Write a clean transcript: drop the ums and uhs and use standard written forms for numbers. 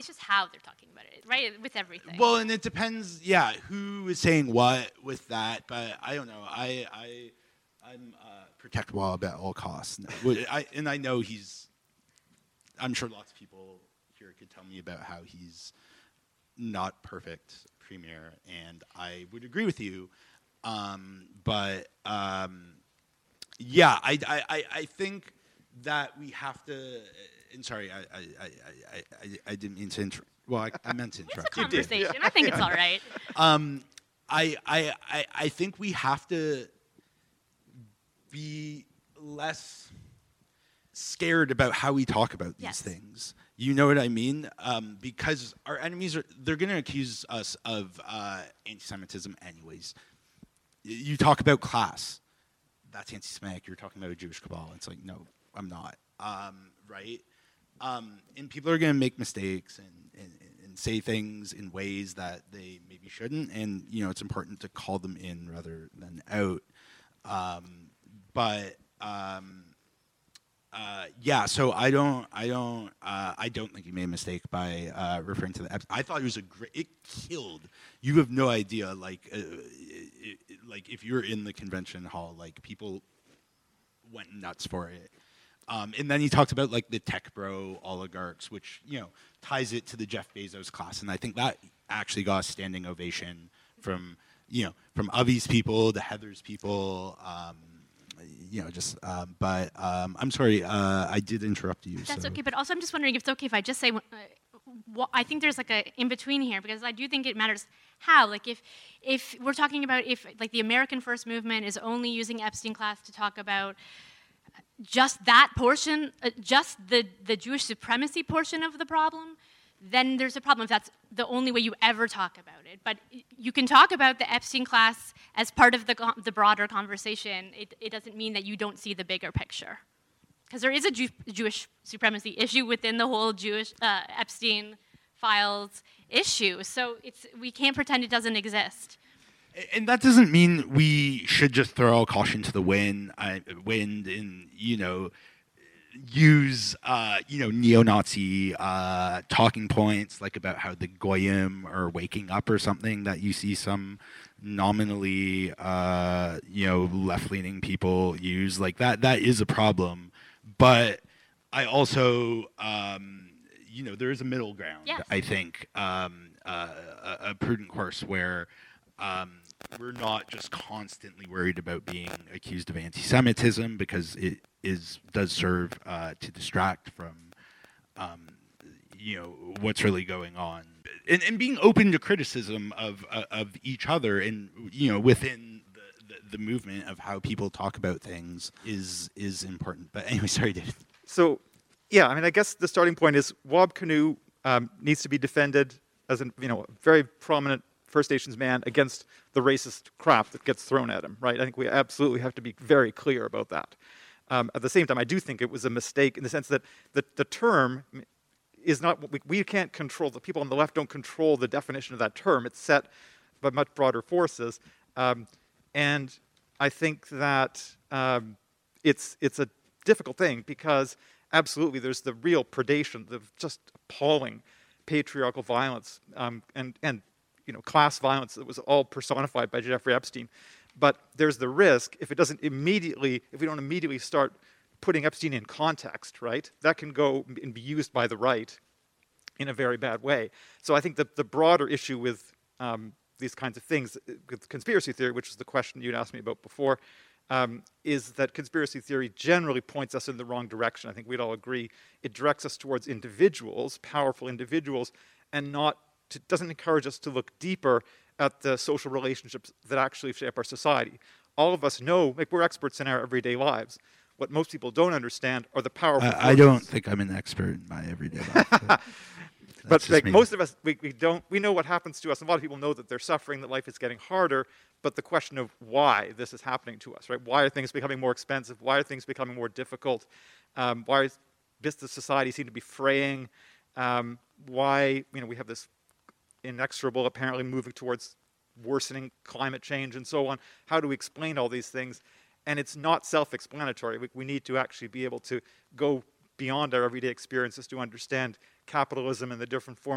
just how they're talking about it, right? With everything. Well, and it depends, who is saying what with that. But I don't know. I'm protect Wob at all costs. I know I'm sure lots of people here could tell me about how he's not perfect premier, and I would agree with you. But I think that we have to. And sorry, I didn't mean to interrupt. Well, I meant to interrupt. It's a conversation. I think it's all right. I think we have to be less scared about how we talk about these things. You know what I mean? Because our enemies they're going to accuse us of anti-Semitism anyways. You talk about class. That's anti-Semitic. You're talking about a Jewish cabal. It's like, no, I'm not. Right? And people are going to make mistakes and say things in ways that they maybe shouldn't. And, it's important to call them in rather than out. So I don't think he made a mistake by referring to the. I thought it was it killed. You have no idea, like if you're in the convention hall, like people went nuts for it. And then he talked about like the tech bro oligarchs, which ties it to the Jeff Bezos class, and I think that actually got a standing ovation from Avi's people, the Heather's people. But I'm sorry, I did interrupt you. That's okay, but also I'm just wondering if it's okay if I just say, I think there's like a in-between here, because I do think it matters how. Like if we're talking about if like the American First Movement is only using Epstein class to talk about just that portion, just the Jewish supremacy portion of the problem, then there's a problem if that's the only way you ever talk about it. But you can talk about the Epstein class as part of the broader conversation. It doesn't mean that you don't see the bigger picture. Because there is a Jewish supremacy issue within the whole Jewish Epstein files issue. So we can't pretend it doesn't exist. And that doesn't mean we should just throw all caution to the wind and use neo-Nazi talking points like about how the goyim are waking up or something that you see some nominally left-leaning people use. Like that is a problem. But I also there is a middle ground. Yes. I think a prudent course where we're not just constantly worried about being accused of anti-Semitism, because it does serve to distract from what's really going on, and being open to criticism of each other and within the movement of how people talk about things is important. But anyway, sorry, David. So, I guess the starting point is Wab Kinew needs to be defended as a very prominent First Nations man against the racist crap that gets thrown at him, right? I think we absolutely have to be very clear about that. At the same time, I do think it was a mistake in the sense that the term is not, we can't control, the people on the left don't control the definition of that term. It's set by much broader forces. And I think that it's a difficult thing because absolutely there's the real predation, the just appalling patriarchal violence and class violence that was all personified by Jeffrey Epstein. But there's the risk if we don't immediately start putting Epstein in context, right? That can go and be used by the right in a very bad way. So I think that the broader issue with these kinds of things, with conspiracy theory, which is the question you'd asked me about before, is that conspiracy theory generally points us in the wrong direction. I think we'd all agree. It directs us towards individuals, powerful individuals, and doesn't encourage us to look deeper at the social relationships that actually shape our society. All of us know, we're experts in our everyday lives. What most people don't understand are the powerful forces. I don't think I'm an expert in my everyday life. But most of us, we know what happens to us. A lot of people know that they're suffering, that life is getting harder, but the question of why this is happening to us, right? Why are things becoming more expensive? Why are things becoming more difficult? Why is business society seem to be fraying? Why, we have this inexorable, apparently moving towards worsening climate change and so on. How do we explain all these things? And it's not self-explanatory. We need to actually be able to go beyond our everyday experiences to understand capitalism and the different forms